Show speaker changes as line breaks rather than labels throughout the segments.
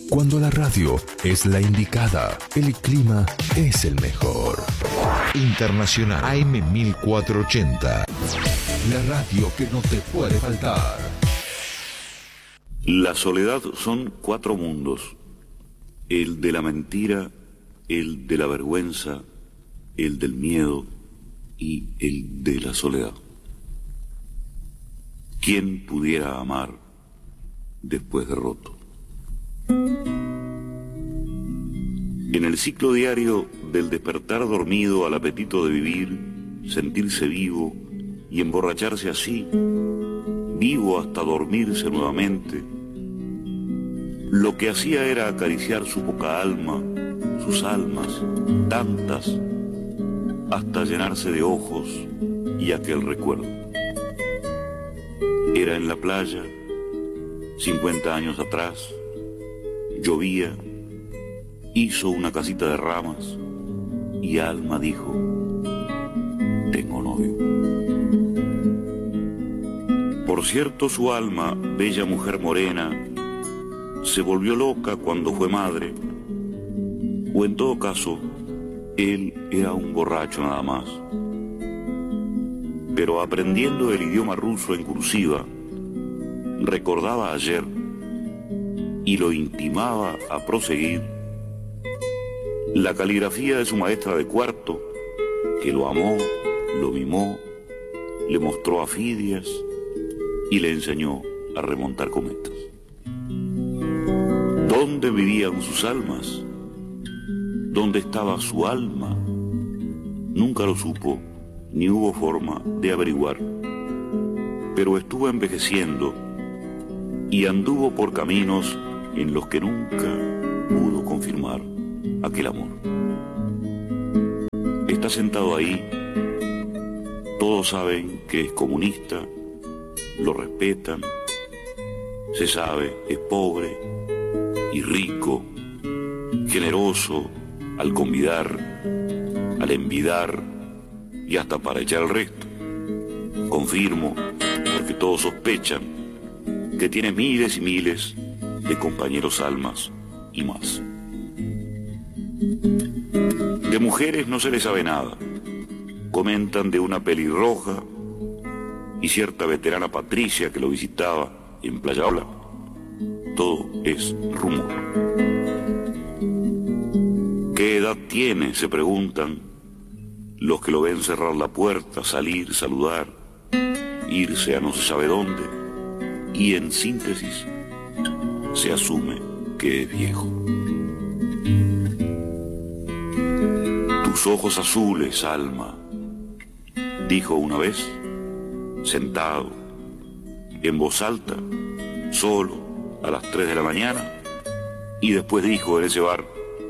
Cuando la radio es la indicada, el clima es el mejor.
Internacional AM 1480.
La radio que no te puede faltar.
La soledad son 4 mundos: el de la mentira, el de la vergüenza, el del miedo y el de la soledad. ¿Quién pudiera amar después de roto? En el ciclo diario del despertar dormido al apetito de vivir, sentirse vivo y emborracharse así, vivo hasta dormirse nuevamente, lo que hacía era acariciar su poca alma, sus almas, tantas, hasta llenarse de ojos y aquel recuerdo. Era en la playa, 50 años atrás, llovía, hizo una casita de ramas y Alma dijo: tengo novio. Por cierto, su Alma, bella mujer morena, se volvió loca cuando fue madre, o en todo caso, él era un borracho nada más. Pero aprendiendo el idioma ruso en cursiva, recordaba ayer y lo intimaba a proseguir la caligrafía de su maestra de cuarto, que lo amó, lo mimó, le mostró a Fidias y le enseñó a remontar cometas. ¿Dónde vivían sus almas? ¿Dónde estaba su alma? Nunca lo supo, ni hubo forma de averiguar. Pero estuvo envejeciendo y anduvo por caminos en los que nunca pudo confirmar aquel amor. Está sentado ahí, todos saben que es comunista, lo respetan, se sabe, es pobre y rico, generoso al convidar, al envidar y hasta para echar el resto. Confirmo, porque todos sospechan que tiene miles y miles de compañeros almas y más. De mujeres no se le sabe nada. Comentan de una pelirroja y cierta veterana Patricia que lo visitaba en Playa Ola. Todo es rumor. ¿Qué edad tiene?, se preguntan los que lo ven cerrar la puerta, salir, saludar, irse a no se sabe dónde, y en síntesis se asume que es viejo. Tus ojos azules, Alma, dijo una vez, sentado, en voz alta, solo, a las 3 de la mañana, y después dijo en ese bar: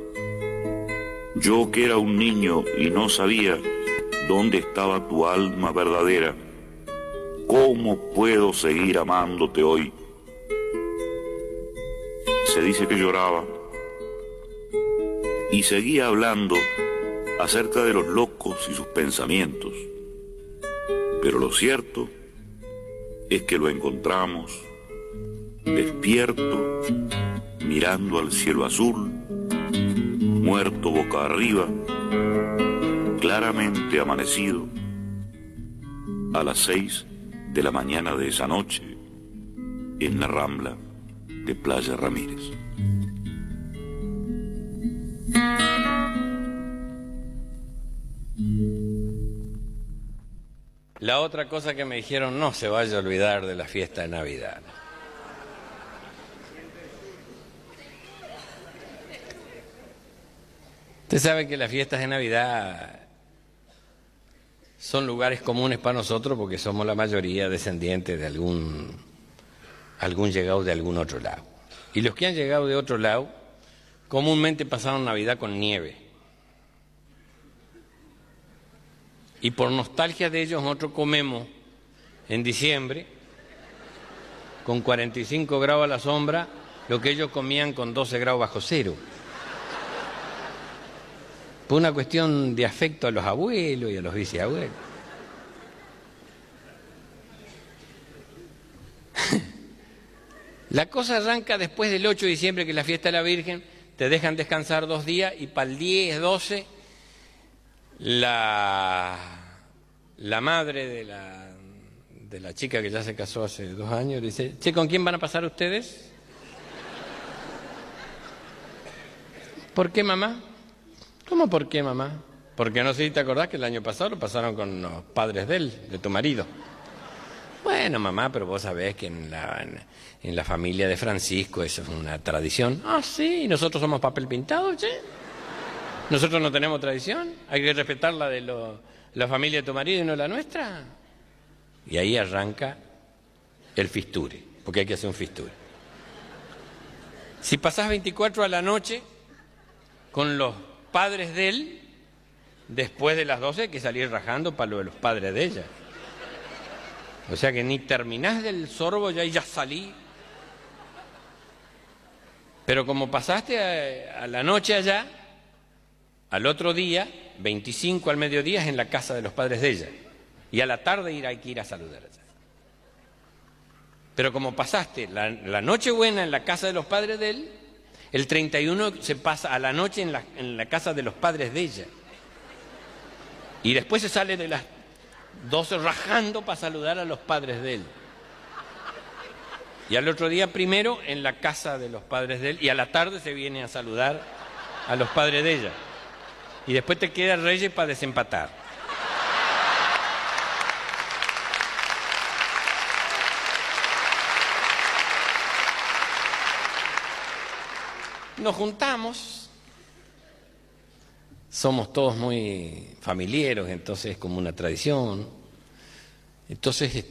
yo que era un niño y no sabía dónde estaba tu alma verdadera, ¿cómo puedo seguir amándote hoy? Se dice que lloraba y seguía hablando acerca de los locos y sus pensamientos, pero lo cierto es que lo encontramos despierto, mirando al cielo azul, muerto boca arriba, claramente amanecido, a las 6 de la mañana de esa noche, en la rambla de Playa Ramírez.
La otra cosa que me dijeron: no se vaya a olvidar de la fiesta de Navidad. Usted sabe que las fiestas de Navidad son lugares comunes para nosotros porque somos la mayoría descendientes de algún llegado de algún otro lado. Y los que han llegado de otro lado comúnmente pasaron Navidad con nieve. Y por nostalgia de ellos nosotros comemos en diciembre con 45 grados a la sombra lo que ellos comían con 12 grados bajo cero. Por una cuestión de afecto a los abuelos y a los bisabuelos. La cosa arranca después del 8 de diciembre, que es la fiesta de la Virgen, te dejan descansar 2 días y para el 10, 12, la madre de la chica que ya se casó hace 2 años dice, che, ¿con quién van a pasar ustedes? ¿Por qué, mamá? ¿Cómo por qué, mamá? Porque no sé si te acordás que el año pasado lo pasaron con los padres de tu marido. Bueno, mamá, pero vos sabés que en la familia de Francisco eso es una tradición. Ah, sí, nosotros somos papel pintado, che. Nosotros no tenemos tradición. Hay que respetar la familia de tu marido y no la nuestra. Y ahí arranca el fisture, porque hay que hacer un fisture. Si pasás 24 a la noche con los padres de él, después de las 12 hay que salir rajando para lo de los padres de ella. O sea que ni terminás del sorbo ya salí. Pero como pasaste a la noche allá, al otro día, 25 al mediodía, es en la casa de los padres de ella. Y a la tarde hay que ir a saludar allá. Pero como pasaste la noche buena en la casa de los padres de él, el 31 se pasa a la noche en la casa de los padres de ella. Y después se sale de las 12 rajando para saludar a los padres de él. Y al otro día primero en la casa de los padres de él y a la tarde se viene a saludar a los padres de ella. Y después te queda Reyes para desempatar. Nos juntamos, somos todos muy familiares, entonces es como una tradición. Entonces,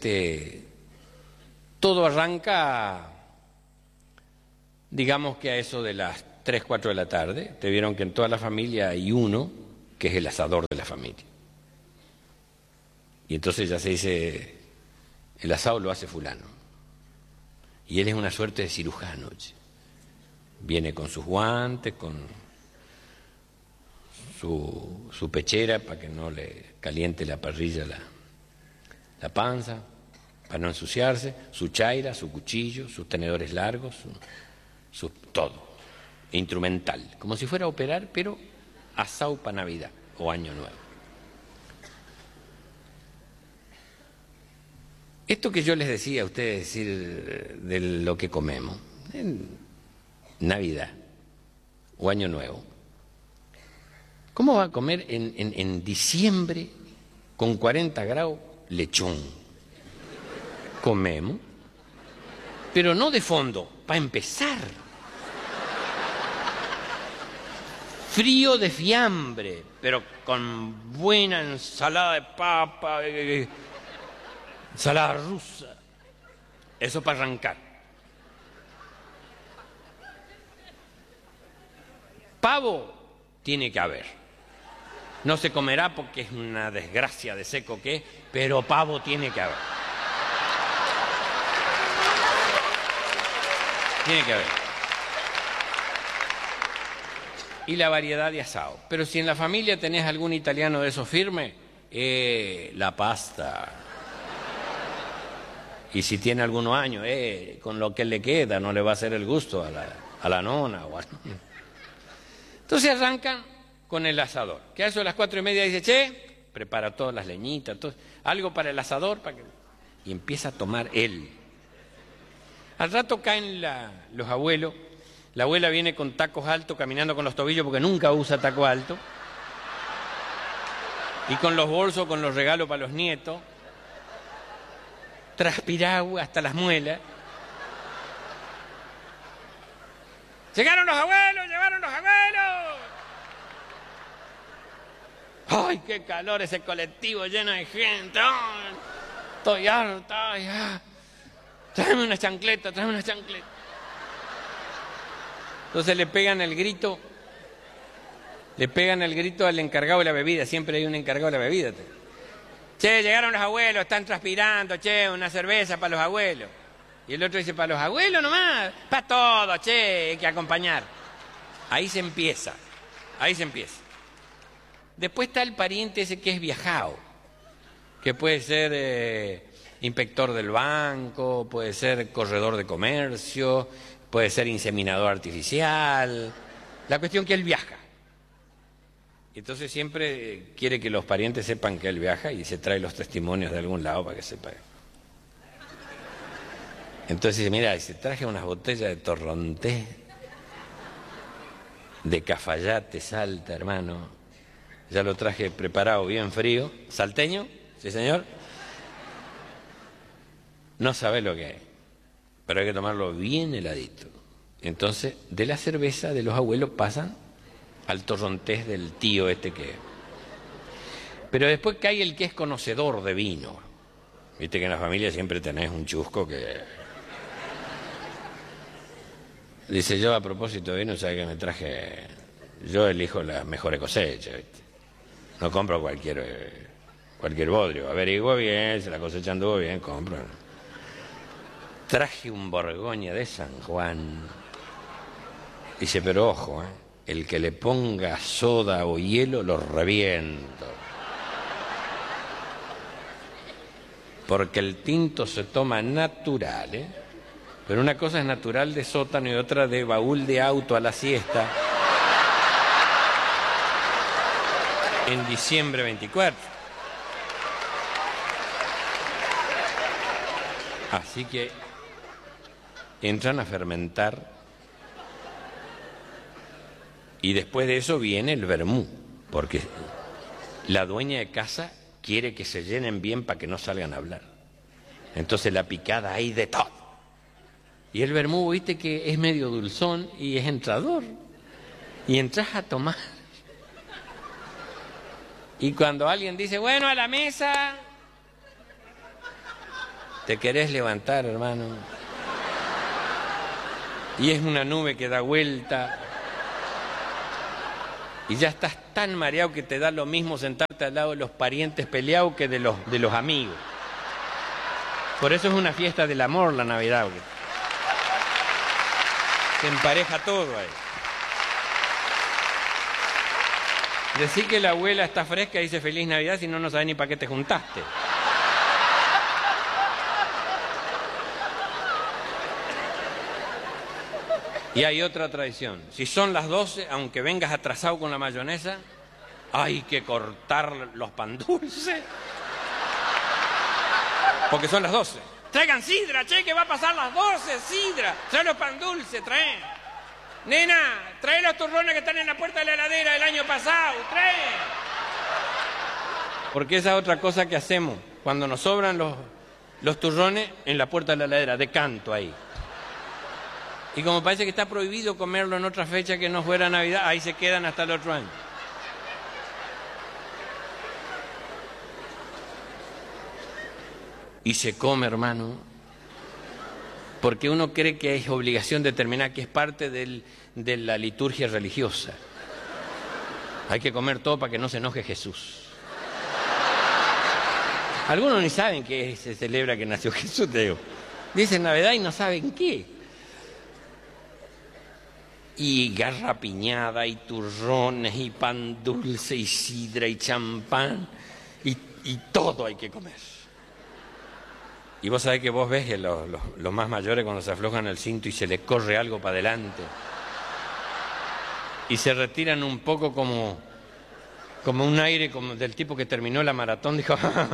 todo arranca, digamos que a eso de las 3, 4 de la tarde. Te vieron que en toda la familia hay uno que es el asador de la familia. Y entonces ya se dice, el asado lo hace fulano. Y él es una suerte de cirujano. Viene con sus guantes, con su pechera para que no le caliente la parrilla la panza, para no ensuciarse, su chaira, su cuchillo, sus tenedores largos, todo, instrumental, como si fuera a operar, pero asado para Navidad o Año Nuevo. Esto que yo les decía a ustedes, decir de lo que comemos, en Navidad o Año Nuevo, ¿cómo va a comer en diciembre con 40 grados lechón? Comemos, pero no de fondo, para empezar. Frío de fiambre, pero con buena ensalada de papa, ensalada rusa. Eso para arrancar. Pavo tiene que haber. No se comerá porque es una desgracia de seco que es, pero pavo tiene que haber. Tiene que haber. Y la variedad de asado. Pero si en la familia tenés algún italiano de esos firmes, la pasta. Y si tiene algunos años, con lo que le queda, no le va a hacer el gusto a la nona. Entonces arrancan con el asador, que a eso de las 4:30 dice, che, prepara todas las leñitas, algo para el asador, y empieza a tomar él. Al rato caen los abuelos, la abuela viene con tacos altos, caminando con los tobillos porque nunca usa taco alto, y con los bolsos, con los regalos para los nietos, transpirado hasta las muelas. ¡Llegaron los abuelos! ¡Llegaron los abuelos! ¡Ay, qué calor ese colectivo lleno de gente! ¡Ay, estoy harta! ¡Ay! Tráeme una chancleta, tráeme una chancleta. Entonces le pegan el grito al encargado de la bebida. Siempre hay un encargado de la bebida. Che, llegaron los abuelos, están transpirando, che, una cerveza para los abuelos. Y el otro dice, ¿para los abuelos nomás? Para todos, che, hay que acompañar. Ahí se empieza. Después está el pariente ese que es viajado, que puede ser inspector del banco, puede ser corredor de comercio, puede ser inseminador artificial. La cuestión que él viaja. Entonces siempre quiere que los parientes sepan que él viaja y se trae los testimonios de algún lado para que sepan. Entonces dice, mira, se traje unas botellas de Torrontés, de Cafayate, Salta, hermano. Ya lo traje preparado, bien frío. ¿Salteño? Sí, señor. No sabe lo que es, pero hay que tomarlo bien heladito. Entonces, de la cerveza de los abuelos pasan al Torrontés del tío este que... Pero después cae el que es conocedor de vino. Viste que en la familia siempre tenés un chusco que... Dice, yo a propósito de vino, ¿sabes que me traje? Yo elijo las mejores cosechas, ¿viste? No compro cualquier bodrio. Averiguo bien, si la cosecha anduvo bien, compro. Traje un Borgoña de San Juan. Dice, pero ojo, el que le ponga soda o hielo lo reviento. Porque el tinto se toma natural, pero una cosa es natural de sótano y otra de baúl de auto a la siesta. En diciembre 24. Así que entran a fermentar y después de eso viene el vermú, porque la dueña de casa quiere que se llenen bien para que no salgan a hablar. Entonces la picada hay de todo. Y el vermú, viste que es medio dulzón y es entrador. Y entras a tomar. Y cuando alguien dice, bueno, a la mesa, te querés levantar, hermano. Y es una nube que da vuelta. Y ya estás tan mareado que te da lo mismo sentarte al lado de los parientes peleados que de los amigos. Por eso es una fiesta del amor la Navidad. Se empareja todo ahí. Decir que la abuela está fresca y dice feliz Navidad, si no, no sabes ni para qué te juntaste. Y hay otra tradición. Si son las 12, aunque vengas atrasado con la mayonesa, hay que cortar los pan dulces. Porque son las 12. Traigan sidra, che, que va a pasar las 12, sidra. Trae los pan dulces, trae. Nena, trae los turrones que están en la puerta de la heladera del año pasado, trae. Porque esa es otra cosa que hacemos. Cuando nos sobran los turrones en la puerta de la heladera, de canto ahí. Y como parece que está prohibido comerlo en otra fecha que no fuera Navidad, ahí se quedan hasta el otro año. Y se come, hermano, porque uno cree que es obligación determinar que es parte de la liturgia religiosa. Hay que comer todo para que no se enoje Jesús. Algunos ni saben que se celebra que nació Jesús, te digo. Dicen Navidad y no saben qué. Y garrapiñada, y turrones, y pan dulce, y sidra, y champán, y todo hay que comer. Y vos sabés que vos ves que los más mayores cuando se aflojan el cinto y se les corre algo para adelante. Y se retiran un poco como un aire como del tipo que terminó la maratón. Dijo,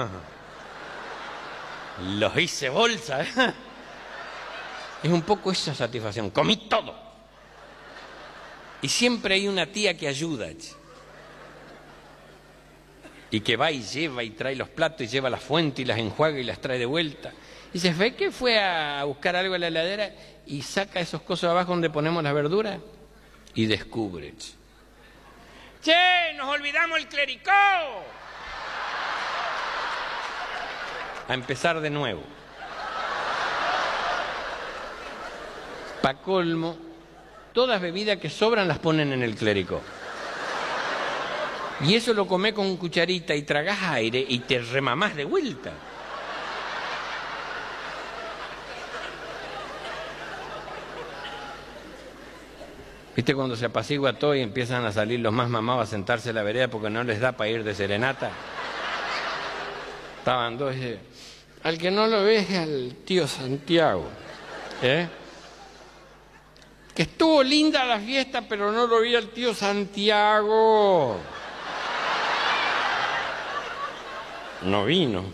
los hice bolsa. Es un poco esa satisfacción. Comí todo. Y siempre hay una tía que ayuda. Y que va y lleva y trae los platos y lleva la fuente y las enjuaga y las trae de vuelta. Y se ve que fue a buscar algo en la heladera y saca esos cosas abajo donde ponemos las verduras y descubre. ¡Che! ¡Nos olvidamos el clericó! A empezar de nuevo. Pa' colmo, todas bebidas que sobran las ponen en el clericó. Y eso lo comés con cucharita y tragás aire y te remamás de vuelta. ¿Viste cuando se apacigua todo y empiezan a salir los más mamados a sentarse en la vereda porque no les da para ir de serenata? Estaban dos y dice, al que no lo ve es al tío Santiago, ¿eh? Que estuvo linda la fiesta, pero no lo vi al tío Santiago. No vino.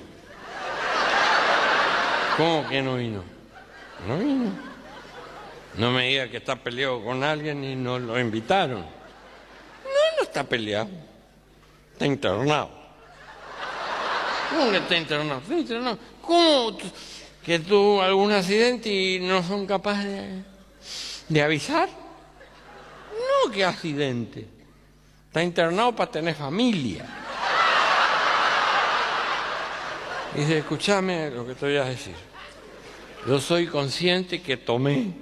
¿Cómo que no vino? No vino. No me diga que está peleado con alguien y no lo invitaron. No está peleado. Está internado. ¿Cómo que está internado? Está internado. ¿Cómo que tuvo algún accidente y no son capaces de avisar? No, ¿qué accidente? Está internado para tener familia. Dice, escúchame lo que te voy a decir. Yo soy consciente que tomé.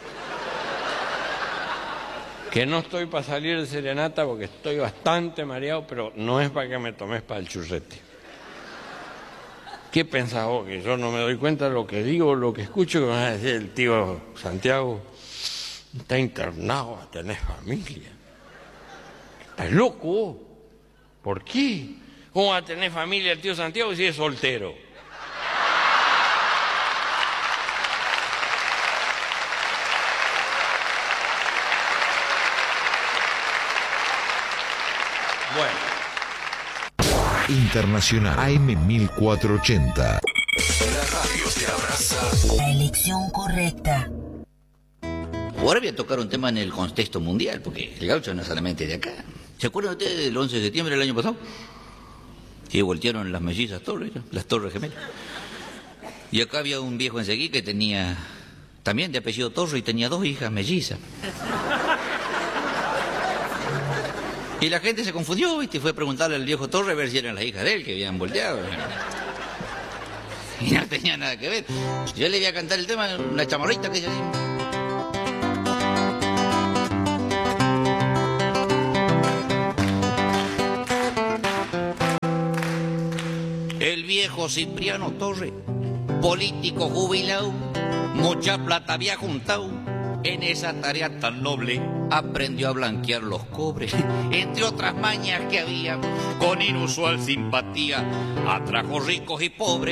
Que no estoy para salir de serenata porque estoy bastante mareado, pero no es para que me tomes para el churrete. ¿Qué pensás vos? Que yo no me doy cuenta de lo que digo, lo que escucho, que me va a decir el tío Santiago. Está internado, tenés familia. ¿Estás loco? ¿Por qué? ¿Cómo va a tener familia el tío Santiago si es soltero? Bueno.
Internacional AM1480.
La radio te abraza.
La elección correcta.
Ahora voy a tocar un tema en el contexto mundial, porque el gaucho no es solamente de acá. ¿Se acuerdan ustedes del 11 de septiembre del año pasado? Que voltearon las mellizas torres, las torres gemelas. Y acá había un viejo en Seguí que tenía, también de apellido Torre, y tenía 2 hijas mellizas. Y la gente se confundió, ¿viste? Y fue a preguntarle al viejo Torre a ver si eran las hijas de él que habían volteado. Y no tenía nada que ver. Yo le voy a cantar el tema, una chamarrita que ella dice. El viejo Cipriano Torre, político jubilado, mucha plata había juntado. En esa tarea tan noble aprendió a blanquear los cobres, entre otras mañas que había. Con inusual simpatía atrajo ricos y pobres